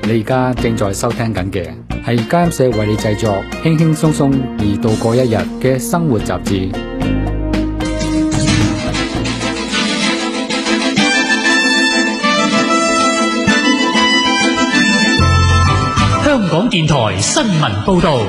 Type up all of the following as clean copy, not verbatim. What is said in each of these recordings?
你而家正在收聽緊嘅係家音社為你製作輕輕鬆鬆而度過一日嘅生活雜誌。 香港電台新聞報道。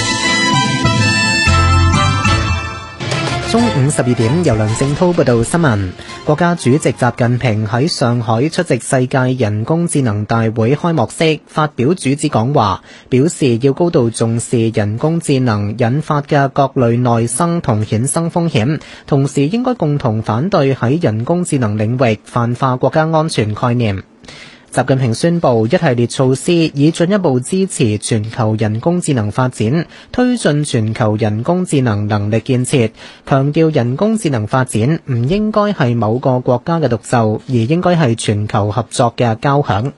中午12點，由梁正濤報道新聞。國家主席習近平喺上海出席世界人工智能大會開幕式，發表主旨講話，表示要高度重視人工智能引發嘅各類內生同衍生風險，同時應該共同反對喺人工智能領域泛化國家安全概念。習近平宣布一系列措施，以進一步支持全球人工智能發展，推進全球人工智能能力建設，強調人工智能發展唔應該係某個國家嘅獨奏，而應該係全球合作嘅交響。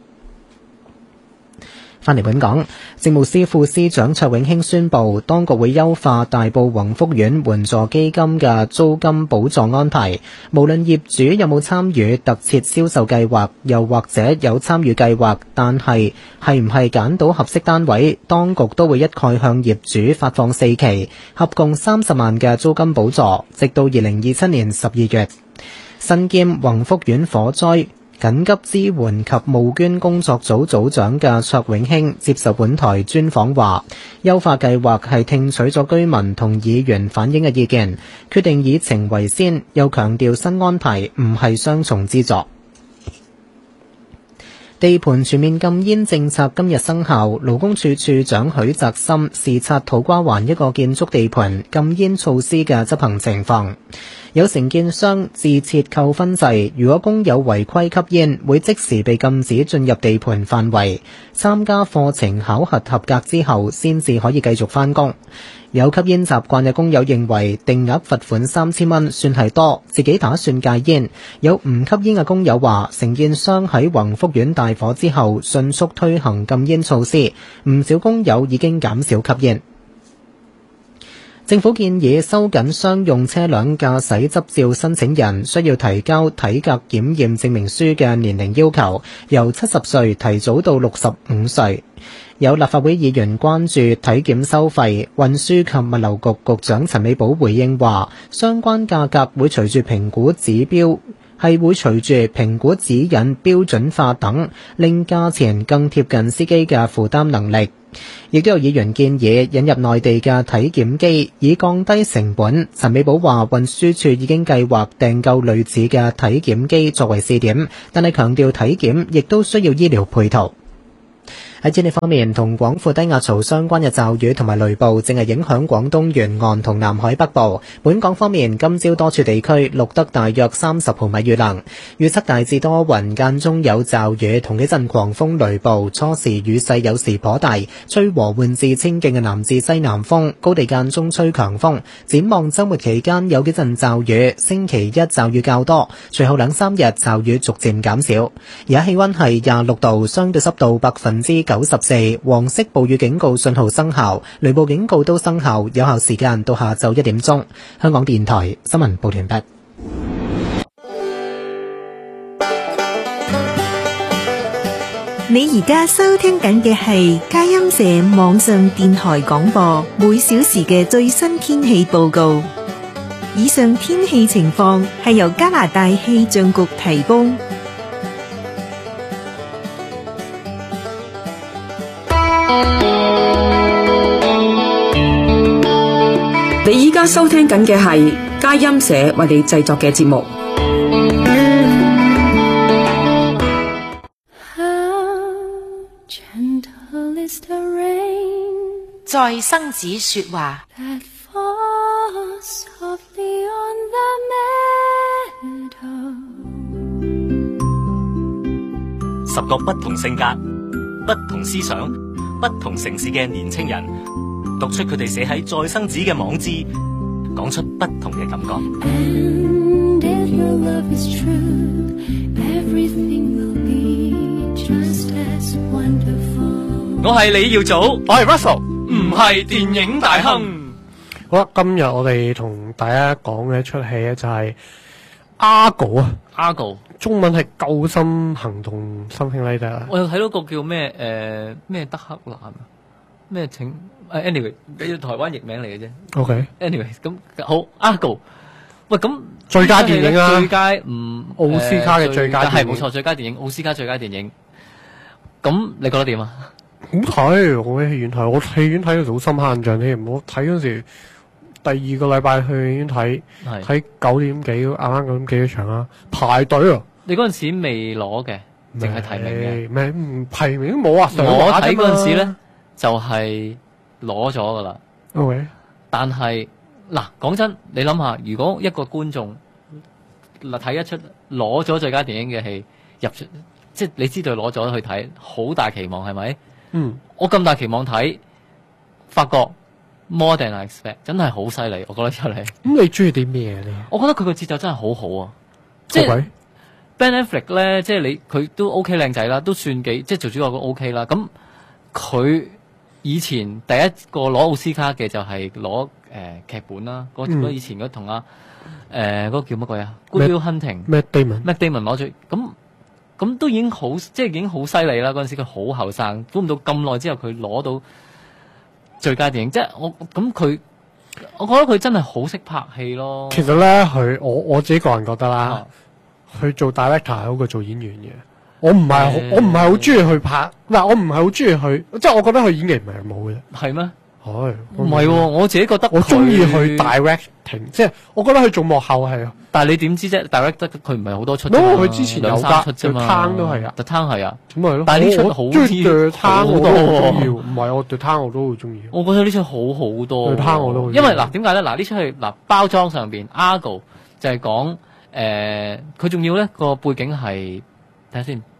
翻嚟本港，政務司副司長卓永興宣布，當局會優化大埔宏福苑援助基金嘅租金補助安排，無論業主有冇參與特設銷售計劃，又或者有參與計劃，但係唔係揀到合適單位，當局都會一概向業主發放4期，合共30萬嘅租金補助，直到2027年12月。身兼宏福苑火災緊急支援及募捐工作組組長嘅卓永興接受本台專訪話，優化計劃係聽取咗居民同議員反映嘅意見，決定以情為先，又強調新安排唔係雙重資助。地盤全面禁煙政策今日生效，勞工處處長許澤森視察土瓜灣一個建築地盤禁煙措施嘅執行情況。有承建商自設扣分制，如果工友違規吸煙，會即時被禁止進入地盤範圍，參加課程考核合格之後先至可以繼續返工。有吸煙習慣嘅工友認為定額罰款3000蚊算係多，自己打算戒煙。有唔吸煙嘅工友話，承建商喺宏福苑大火之後迅速推行禁煙措施，唔少工友已經減少吸煙。政府建議收緊商用車輛駕駛執照申請人需要提交體格檢驗證明書嘅年齡要求，由70歲提早到65歲。有立法會議員關注體檢收費，運輸及物流局局長陳美寶回應話，相關價格會隨住評估指引標準化等，令價錢更貼近司機嘅負擔能力。亦都有議員建議引入內地嘅體檢機，以降低成本。陳美寶話，運輸署已經計劃訂購類似嘅體檢機作為試點，但係強調體檢亦都需要醫療配套。喺天氣方面，同廣闊低壓槽相關嘅驟雨同埋雷暴正係影響廣東沿岸同南海北部。本港方面，今朝多處地區錄得大約30毫米雨量，預測大致多雲，間中有驟雨同幾陣狂風雷暴，初時雨勢有時頗大，吹和緩至清勁嘅南至西南風，高地間中吹強風。展望週末期間有幾陣驟雨，星期一驟雨較多，隨後2-3日驟雨逐漸減少。而家氣溫係26度，相對濕度94%，黃色暴雨警告信號生效，雷暴警告都生效，有效時間到下晝1點鐘。香港電台新聞報完畢。 你而家收聽緊嘅係佳音社網上電台廣播，每小時嘅最新天氣報告。以上天氣情況係由加拿大氣象局提供。 你依家收聽緊嘅係佳音社為你製作嘅節目。 在生子說話 ，10個不同性格、不同思想、不同城市嘅年青人，讀出佢哋寫喺再生子嘅網誌，講出不同嘅感覺。我係李耀祖，我係 Russell， 唔係電影大亨。 好啦，今日我哋同大家講嘅一出戲咧就係 Argo 啊， Argo 中文係救心行動something like that。 我有睇到個叫咩咩德克蘭咩請anyway， 台灣譯名嚟嘅啫。 OK。 anyway 咁好 Argo。喂，咁最佳電影啊， 最佳奧斯卡嘅最佳電影係冇錯，最佳電影奧斯卡最佳電影。咁你覺得點啊？ 好睇，我喺戲院睇，我戲院睇到好深刻印象添。我睇嗰時第2個禮拜去戲院睇9點幾，啱啱9點幾嘅場啦，排隊啊！ 你嗰陣時未攞嘅，淨係提名嘅， 唔提名都冇啊！ 我睇嗰陣時咧就係攞咗噶啦。 OK， 但係嗱，講真，你諗下，如果一個觀眾睇一出攞咗最佳電影嘅戲入出，即係你知道攞咗去睇，好大期望係咪？我咁大期望睇，發覺 more than I expect， 真係好犀利，我覺得出嚟。 咁你中意啲咩咧？ 我覺得佢個節奏真係好好啊！即係 Ben Affleck 咧，即係佢都 OK 靚仔啦，都算幾即係做主角都 OK 啦。咁佢以前第一個攞奧斯卡嘅就係攞劇本啦，以前嗰同嗰個叫乜鬼啊 Good Will Hunting Matt Damon 攞咗咁都已經好，即係已經好犀利啦！嗰陣時佢好後生，估唔到咁耐之後佢攞到最佳電影，即係我覺得佢真係好識拍戲咯。 其實咧，我自己個人覺得啦，佢做 director 好過做演員嘅。我唔係好中意去拍，嗱，我唔係好中意去，即係我覺得佢演技唔係咁好嘅。 係咩？ 係唔係喎？我自己覺得我中意去 directing， 即係我覺得佢做幕後係。 但係你點知啫 ？direct 得佢唔係好多出啫嘛。 佢之前有 2-3出啫嘛。 The Town 都係啊 ，The Town 係啊。 咁咪咯。 但係呢出好啲 The Town 我都好中意， 多。 唔係我 The Town 我都好中意。 我覺得呢出好好多。 The Town 我都好。 因為嗱，點解咧？嗱，呢出係嗱包裝上邊 Argo 就係講佢仲要咧個背景係睇下先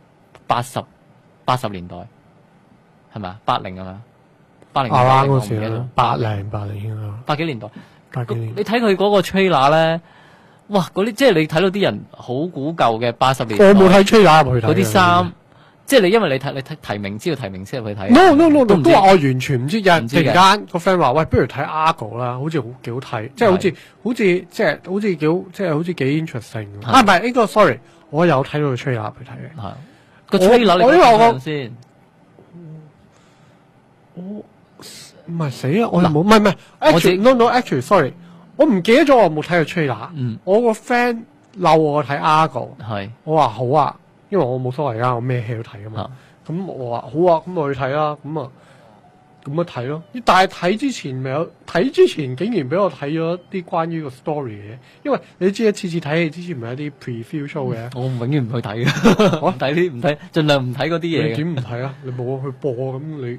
80年代係咪啊？80係咪啊？80年代嗰時啦，80應該。 80幾年代。 80年。 你睇佢嗰個 trailer 咧，哇！嗰啲即係你睇到啲人好古舊嘅80年代。 我冇睇 trailer 入去睇。 嗰啲衫，即係你因為你睇提名知道提名先入去睇。 No， 都話我完全唔知。有人突然間個 friend 話：喂，不如睇 Argo 啦，好似幾好睇，即係好似幾 interesting。唔係呢個 sorry，我有睇到個 trailer 入去睇嘅。 係個 trailer 你睇先。 我唔係死啊！我冇唔係actually sorry， 我唔記得咗我冇睇過 trailer。我個 friend 嬲我睇 Argo， 我話好啊，因為我冇所謂㗎，我咩戲都睇㗎嘛。咁我話好啊，咁我去睇啦。咁啊睇咯。但係睇之前竟然俾我睇咗啲關於個 story 嘅，因為你知次次睇戲之前唔係一啲 preview show 嘅。 我永遠唔去睇嘅，我睇啲唔睇，盡量唔睇嗰啲嘢。 你點唔睇啊？你冇去播咁